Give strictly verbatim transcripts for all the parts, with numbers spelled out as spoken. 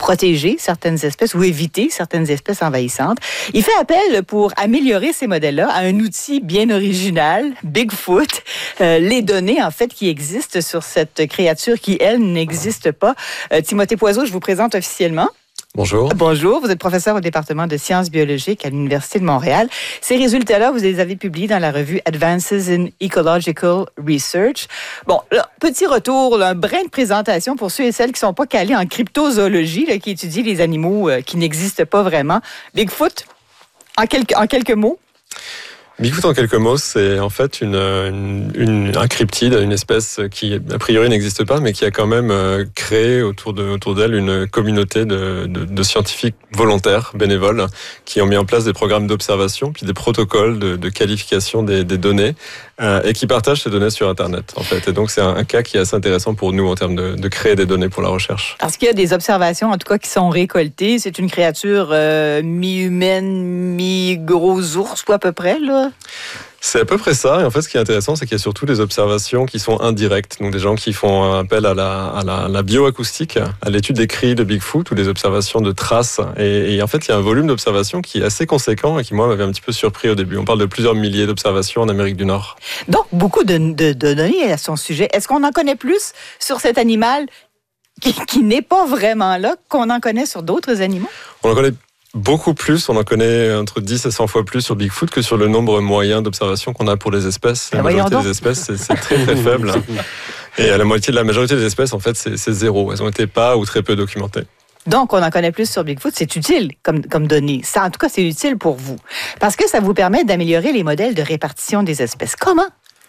protéger certaines espèces ou éviter certaines espèces envahissantes. Il fait appel pour améliorer ces modèles-là à un outil bien original, Bigfoot. Euh, les données, en fait, qui existent sur cette créature qui, elle, n'existe pas. Euh, Timothée Poiseau, je vous présente officiellement. Bonjour. Bonjour, vous êtes professeur au département de sciences biologiques à l'Université de Montréal. Ces résultats-là, vous les avez publiés dans la revue Advances in Ecological Research. Bon, là, petit retour, là, un brin de présentation pour ceux et celles qui ne sont pas calés en cryptozoologie, là, qui étudient les animaux euh, qui n'existent pas vraiment. Bigfoot, en quelques, en quelques mots? Bigfoot, en quelques mots, c'est en fait une, une, une, un cryptide, une espèce qui, a priori, n'existe pas, mais qui a quand même créé autour, de, autour d'elle une communauté de, de, de scientifiques volontaires, bénévoles, qui ont mis en place des programmes d'observation, puis des protocoles de, de qualification des, des données, euh, et qui partagent ces données sur Internet, en fait. Et donc, c'est un, un cas qui est assez intéressant pour nous en termes de, de créer des données pour la recherche. Parce qu'il y a des observations, en tout cas, qui sont récoltées. C'est une créature euh, mi-humaine, mi-gros ours, à peu près, là. C'est à peu près ça. Et en fait, ce qui est intéressant, c'est qu'il y a surtout des observations qui sont indirectes. Donc, des gens qui font appel à la, à la, à la bioacoustique, à l'étude des cris de Bigfoot ou des observations de traces. Et, et en fait, il y a un volume d'observations qui est assez conséquent et qui, moi, m'avait un petit peu surpris au début. On parle de plusieurs milliers d'observations en Amérique du Nord. Donc, beaucoup de, de, de données à son sujet. Est-ce qu'on en connaît plus sur cet animal qui, qui n'est pas vraiment là qu'on en connaît sur d'autres animaux? On en connaît beaucoup plus, on en connaît entre dix et cent fois plus sur Bigfoot que sur le nombre moyen d'observations qu'on a pour les espèces. La majorité des espèces, c'est, c'est très très faible. Et la moitié de la majorité des espèces, en fait, c'est, c'est zéro. Elles ont été pas ou très peu documentées. Donc, on en connaît plus sur Bigfoot. C'est utile comme, comme donnée. Ça, en tout cas, c'est utile pour vous. Parce que ça vous permet d'améliorer les modèles de répartition des espèces. Comment?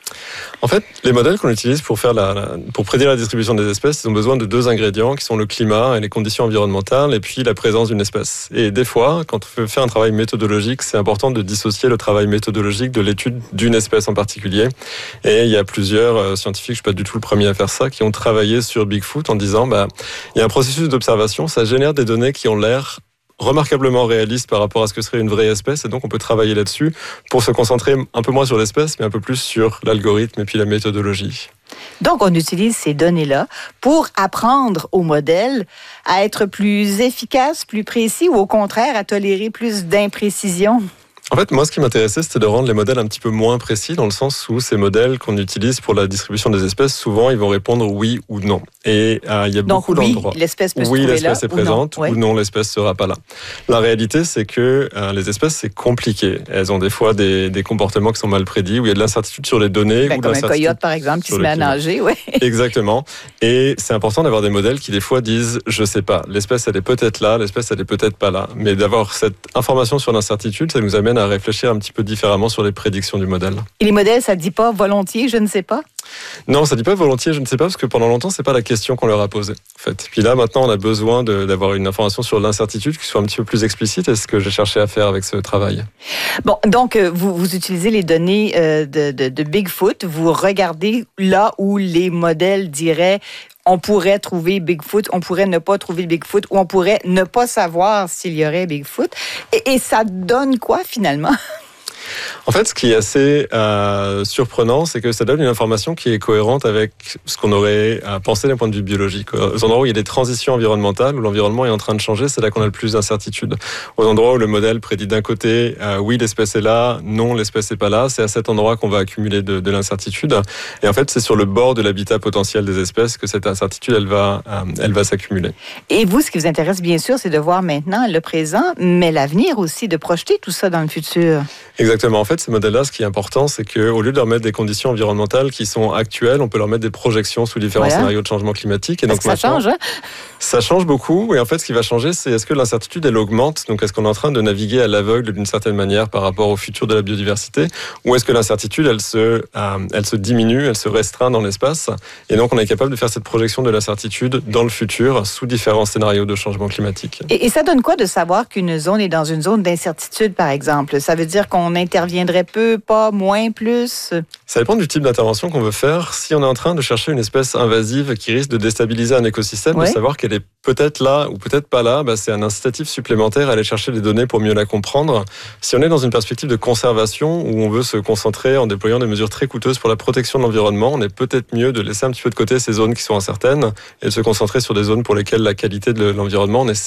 En fait, les modèles qu'on utilise pour faire la, la, pour prédire la distribution des espèces, ils ont besoin de deux ingrédients qui sont le climat et les conditions environnementales et puis la présence d'une espèce. Et des fois, quand on fait un travail méthodologique, c'est important de dissocier le travail méthodologique de l'étude d'une espèce en particulier. Et il y a plusieurs euh, scientifiques, je suis pas du tout le premier à faire ça, qui ont travaillé sur Bigfoot en disant, bah, il y a un processus d'observation, ça génère des données qui ont l'air remarquablement réaliste par rapport à ce que serait une vraie espèce, et donc on peut travailler là-dessus pour se concentrer un peu moins sur l'espèce, mais un peu plus sur l'algorithme et puis la méthodologie. Donc, on utilise ces données-là pour apprendre au modèle à être plus efficace, plus précis, ou au contraire, à tolérer plus d'imprécisions? En fait, moi, ce qui m'intéressait, c'était de rendre les modèles un petit peu moins précis, dans le sens où ces modèles qu'on utilise pour la distribution des espèces, souvent, ils vont répondre oui ou non. Et euh, il y a Donc, beaucoup oui, d'endroits. L'espèce peut se oui, trouver l'espèce là, est présente, ou non, ou non, l'espèce sera pas là. La réalité, c'est que euh, les espèces, c'est compliqué. Elles ont des fois des, des comportements qui sont mal prédits, où il y a de l'incertitude sur les données. Ben, ou comme de un coyote, par exemple, qui se met à nager. Ouais. Exactement. Et c'est important d'avoir des modèles qui, des fois, disent, je sais pas, l'espèce, elle est peut-être là, l'espèce, elle est peut-être pas là. Mais d'avoir cette information sur l'incertitude, ça nous amène à réfléchir un petit peu différemment sur les prédictions du modèle. Et les modèles, ça ne dit pas volontiers, je ne sais pas? Non, ça ne dit pas volontiers, je ne sais pas, parce que pendant longtemps, c'est pas la question qu'on leur a posée. En fait. Puis là, maintenant, on a besoin de, d'avoir une information sur l'incertitude qui soit un petit peu plus explicite, et c'est ce que j'ai cherché à faire avec ce travail. Bon, donc, vous, vous utilisez les données euh, de, de, de Bigfoot, vous regardez là où les modèles diraient on pourrait trouver Bigfoot, on pourrait ne pas trouver Bigfoot, ou on pourrait ne pas savoir s'il y aurait Bigfoot. Et, et ça donne quoi, finalement? En fait, ce qui est assez euh, surprenant, c'est que ça donne une information qui est cohérente avec ce qu'on aurait à penser d'un point de vue biologique. Aux endroits où il y a des transitions environnementales, où l'environnement est en train de changer, c'est là qu'on a le plus d'incertitude. Aux endroits où le modèle prédit d'un côté, euh, oui, l'espèce est là, non, l'espèce n'est pas là, c'est à cet endroit qu'on va accumuler de, de l'incertitude. Et en fait, c'est sur le bord de l'habitat potentiel des espèces que cette incertitude, elle va, euh, elle va s'accumuler. Et vous, ce qui vous intéresse, bien sûr, c'est de voir maintenant le présent, mais l'avenir aussi, de projeter tout ça dans le futur. Exactement. En fait, ces modèles-là, ce qui est important, c'est qu'au lieu de leur mettre des conditions environnementales qui sont actuelles, on peut leur mettre des projections sous différents voilà. scénarios de changement climatique. Et donc, ça change, hein? Ça change beaucoup. Et en fait, ce qui va changer, c'est est-ce que l'incertitude, elle augmente? Donc, est-ce qu'on est en train de naviguer à l'aveugle d'une certaine manière par rapport au futur de la biodiversité? Ou est-ce que l'incertitude, elle se, euh, elle se diminue, elle se restreint dans l'espace? Et donc, on est capable de faire cette projection de l'incertitude dans le futur sous différents scénarios de changement climatique. Et, et ça donne quoi de savoir qu'une zone est dans une zone d'incertitude, par exemple? Ça veut dire qu'on interviendrait peu, pas, moins, plus? Ça dépend du type d'intervention qu'on veut faire. Si on est en train de chercher une espèce invasive qui risque de déstabiliser un écosystème, ouais. de savoir qu'elle est peut-être là ou peut-être pas là, bah c'est un incitatif supplémentaire à aller chercher des données pour mieux la comprendre. Si on est dans une perspective de conservation où on veut se concentrer en déployant des mesures très coûteuses pour la protection de l'environnement, on est peut-être mieux de laisser un petit peu de côté ces zones qui sont incertaines et de se concentrer sur des zones pour lesquelles la qualité de l'environnement n'est